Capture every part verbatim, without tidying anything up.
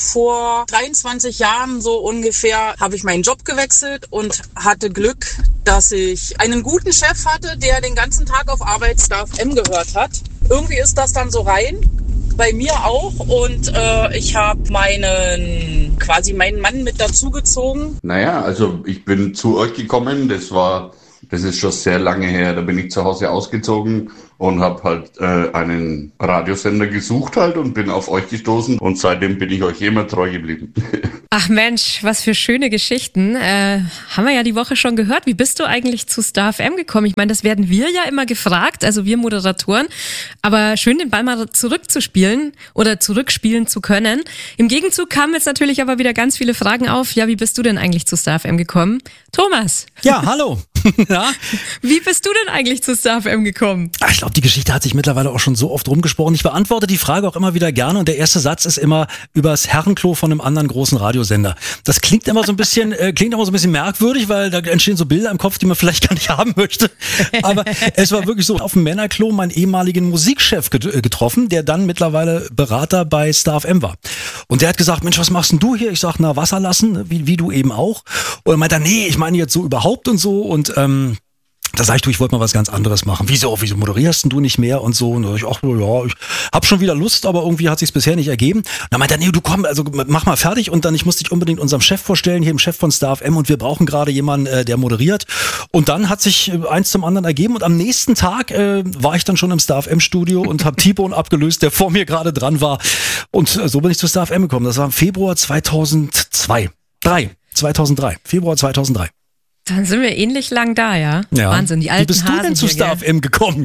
vor dreiundzwanzig Jahren so ungefähr habe ich meinen Job gewechselt und hatte Glück, dass ich einen guten Chef hatte, der den ganzen Tag auf Arbeit Star F M gehört hat. Irgendwie ist das dann so rein, bei mir auch, und äh, ich habe meinen, quasi meinen Mann mit dazugezogen. Naja, also ich bin zu euch gekommen, das war, das ist schon sehr lange her, da bin ich zu Hause ausgezogen und habe halt äh, einen Radiosender gesucht halt und bin auf euch gestoßen und seitdem bin ich euch immer treu geblieben. Ach Mensch, was für schöne Geschichten. Äh, haben wir ja die Woche schon gehört. Wie bist du eigentlich zu Star F M gekommen? Ich meine, das werden wir ja immer gefragt, also wir Moderatoren. Aber schön, den Ball mal zurückzuspielen oder zurückspielen zu können. Im Gegenzug kamen jetzt natürlich aber wieder ganz viele Fragen auf. Ja, wie bist du denn eigentlich zu Star F M gekommen? Thomas. Ja, hallo. Ja? Wie bist du denn eigentlich zu Star F M gekommen? Ach, ich glaube, die Geschichte hat sich mittlerweile auch schon so oft rumgesprochen. Ich beantworte die Frage auch immer wieder gerne und der erste Satz ist immer übers Herrenklo von einem anderen großen Radiosender. Das klingt immer so ein bisschen, äh, klingt immer so ein bisschen merkwürdig, weil da entstehen so Bilder im Kopf, die man vielleicht gar nicht haben möchte. Aber es war wirklich so, auf dem Männerklo meinen ehemaligen Musikchef get- getroffen, der dann mittlerweile Berater bei Star F M war. Und der hat gesagt, Mensch, was machst denn du hier? Ich sag, na, Wasser lassen, wie, wie du eben auch. Und er meinte, nee, ich meine jetzt so überhaupt und so und ähm, da sag ich, du, ich wollte mal was ganz anderes machen. Wieso, wieso moderierst denn du nicht mehr und so? Und da ich, ach ja, ich hab schon wieder Lust, aber irgendwie hat sich's bisher nicht ergeben. Und dann meinte er, nee, du komm, also mach mal fertig und dann, ich muss dich unbedingt unserem Chef vorstellen, hier dem Chef von Star F M und wir brauchen gerade jemanden, äh, der moderiert. Und dann hat sich äh, eins zum anderen ergeben und am nächsten Tag äh, war ich dann schon im Star F M-Studio und hab T-Bone abgelöst, der vor mir gerade dran war. Und äh, so bin ich zu Star F M gekommen. Das war im Februar zweitausendzwei. Drei. zweitausenddrei. Februar zweitausenddrei. Dann sind wir ähnlich lang da, ja? Ja. Wahnsinn, die alten Wie bist du Hasen denn zu hier, Star gell? F M gekommen?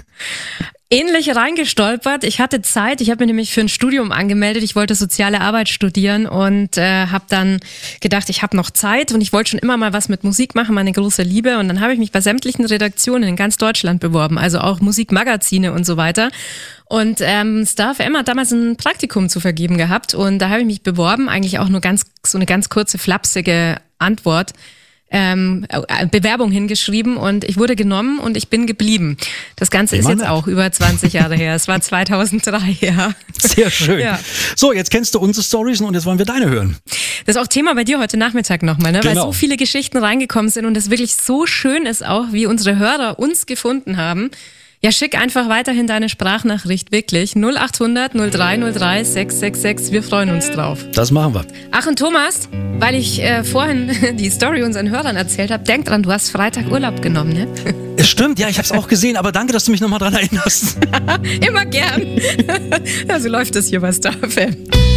Ähnlich reingestolpert. Ich hatte Zeit. Ich habe mich nämlich für ein Studium angemeldet. Ich wollte soziale Arbeit studieren und äh, habe dann gedacht, ich habe noch Zeit und ich wollte schon immer mal was mit Musik machen, meine große Liebe. Und dann habe ich mich bei sämtlichen Redaktionen in ganz Deutschland beworben, also auch Musikmagazine und so weiter. Und ähm, Star F M hat damals ein Praktikum zu vergeben gehabt und da habe ich mich beworben, eigentlich auch nur ganz so eine ganz kurze, flapsige Antwort. Ähm, Bewerbung hingeschrieben und ich wurde genommen und ich bin geblieben. Das Ganze ist jetzt auch über zwanzig Jahre her. Es war zweitausenddrei, ja. Sehr schön. Ja. So, jetzt kennst du unsere Storys und jetzt wollen wir deine hören. Das ist auch Thema bei dir heute Nachmittag nochmal, ne? Weil Genau. so viele Geschichten reingekommen sind und es wirklich so schön ist auch, wie unsere Hörer uns gefunden haben. Ja, schick einfach weiterhin deine Sprachnachricht, wirklich. null acht hundert null drei null drei sechs sechs sechs, wir freuen uns drauf. Das machen wir. Ach und Thomas, weil ich äh, vorhin die Story unseren Hörern erzählt habe, denk dran, du hast Freitag Urlaub genommen, ne? Es stimmt, ja, ich hab's auch gesehen, aber danke, dass du mich nochmal dran erinnerst. Immer gern. Ja, so läuft es hier bei Star F M.